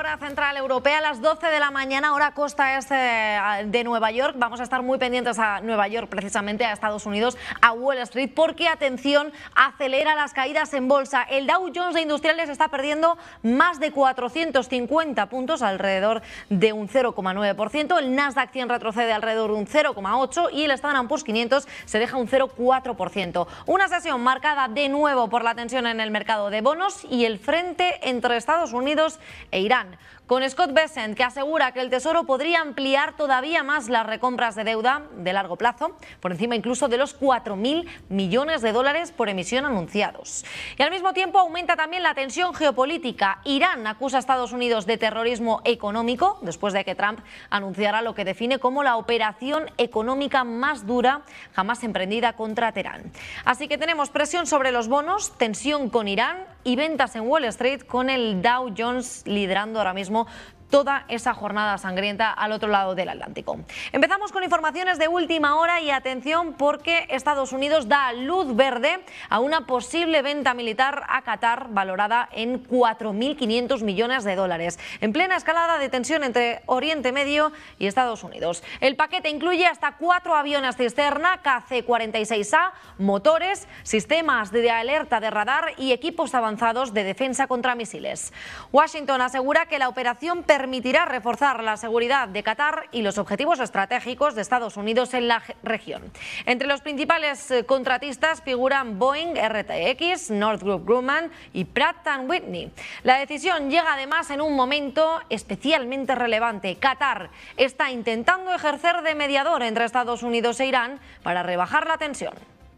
hora central europea, a las 12 de la mañana, hora costa este de Nueva York. Vamos a estar muy pendientes a Nueva York, precisamente a Estados Unidos, a Wall Street, porque, atención, acelera las caídas en bolsa. El Dow Jones de Industriales está perdiendo más de 450 puntos, alrededor de un 0,9%. El Nasdaq 100 retrocede alrededor de un 0,8% y el Standard & Poor's 500 se deja un 0,4%. Una sesión marcada de nuevo por la tensión en el mercado de bonos y el frente entre Estados Unidos e Irán, con Scott Bessent, que asegura que el Tesoro podría ampliar todavía más las recompras de deuda de largo plazo, por encima incluso de los 4.000 millones de dólares por emisión anunciados. Y al mismo tiempo aumenta también la tensión geopolítica. Irán acusa a Estados Unidos de terrorismo económico, después de que Trump anunciara lo que define como la operación económica más dura jamás emprendida contra Teherán. Así que tenemos presión sobre los bonos, tensión con Irán y ventas en Wall Street, con el Dow Jones liderando ahora mismo toda esa jornada sangrienta al otro lado del Atlántico. Empezamos con informaciones de última hora y atención, porque Estados Unidos da luz verde a una posible venta militar a Qatar valorada en 4.500 millones de dólares, en plena escalada de tensión entre Oriente Medio y Estados Unidos. El paquete incluye hasta 4 aviones cisterna KC-46A, motores, sistemas de alerta de radar y equipos avanzados de defensa contra misiles. Washington asegura que la operación permitirá reforzar la seguridad de Qatar y los objetivos estratégicos de Estados Unidos en la región. Entre los principales contratistas figuran Boeing, RTX, Northrop Grumman y Pratt & Whitney. La decisión llega además en un momento especialmente relevante. Qatar está intentando ejercer de mediador entre Estados Unidos e Irán para rebajar la tensión.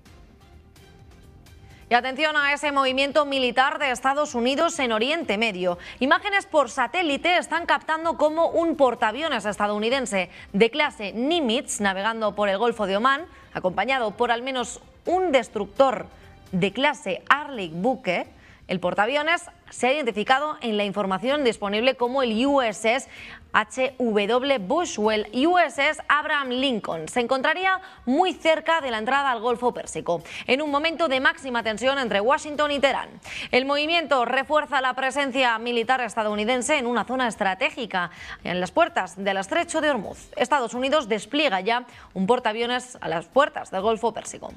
Y atención a ese movimiento militar de Estados Unidos en Oriente Medio. Imágenes por satélite están captando cómo un portaaviones estadounidense de clase Nimitz, navegando por el Golfo de Omán, acompañado por al menos un destructor de clase Arleigh Burke. El portaaviones se ha identificado en la información disponible como el USS H.W. Bush o el USS Abraham Lincoln. Se encontraría muy cerca de la entrada al Golfo Pérsico, en un momento de máxima tensión entre Washington y Teherán. El movimiento refuerza la presencia militar estadounidense en una zona estratégica en las puertas del Estrecho de Hormuz. Estados Unidos despliega ya un portaaviones a las puertas del Golfo Pérsico.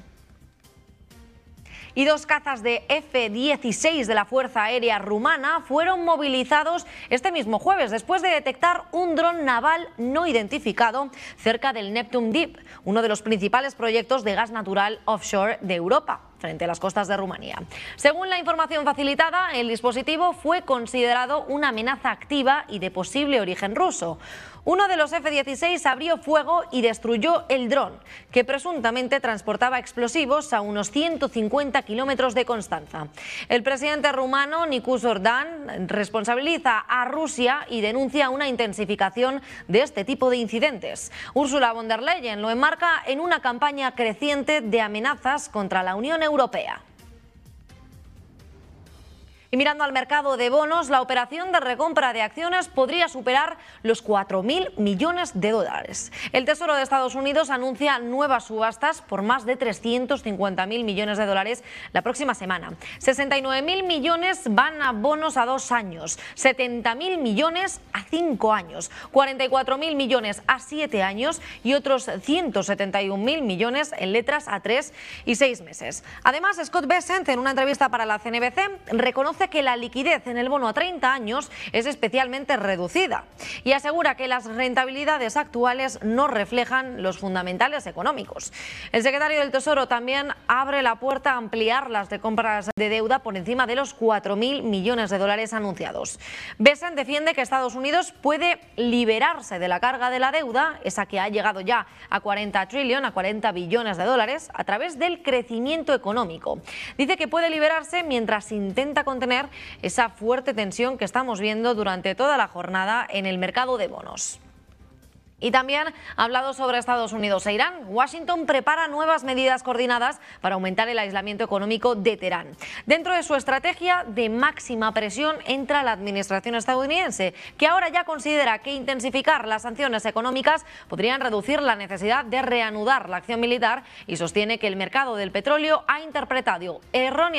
Y 2 cazas de F-16 de la Fuerza Aérea Rumana fueron movilizados este mismo jueves después de detectar un dron naval no identificado cerca del Neptune Deep, uno de los principales proyectos de gas natural offshore de Europa, frente a las costas de Rumanía. Según la información facilitada, el dispositivo fue considerado una amenaza activa y de posible origen ruso. Uno de los F-16 abrió fuego y destruyó el dron, que presuntamente transportaba explosivos a unos 150 kilómetros de Constanza. El presidente rumano, Nicus Ordan, responsabiliza a Rusia y denuncia una intensificación de este tipo de incidentes. Ursula von der Leyen lo enmarca en una campaña creciente de amenazas contra la Unión Europea. Y mirando al mercado de bonos, la operación de recompra de acciones podría superar los 4.000 millones de dólares. El Tesoro de Estados Unidos anuncia nuevas subastas por más de 350.000 millones de dólares la próxima semana. 69.000 millones van a bonos a 2 años, 70.000 millones a 5 años, 44.000 millones a 7 años y otros 171.000 millones en letras a 3 y 6 meses. Además, Scott Bessent, en una entrevista para la CNBC, reconoce que la liquidez en el bono a 30 años es especialmente reducida y asegura que las rentabilidades actuales no reflejan los fundamentales económicos. El secretario del Tesoro también abre la puerta a ampliar las recompras de deuda por encima de los 4.000 millones de dólares anunciados. Bessent defiende que Estados Unidos puede liberarse de la carga de la deuda, esa que ha llegado ya a 40 billones de dólares, a través del crecimiento económico. Dice que puede liberarse mientras intenta contener esa fuerte tensión que estamos viendo durante toda la jornada en el mercado de bonos. Y también ha hablado sobre Estados Unidos e Irán. Washington prepara nuevas medidas coordinadas para aumentar el aislamiento económico de Teherán. Dentro de su estrategia de máxima presión entra la administración estadounidense, que ahora ya considera que intensificar las sanciones económicas podrían reducir la necesidad de reanudar la acción militar y sostiene que el mercado del petróleo ha interpretado erróneamente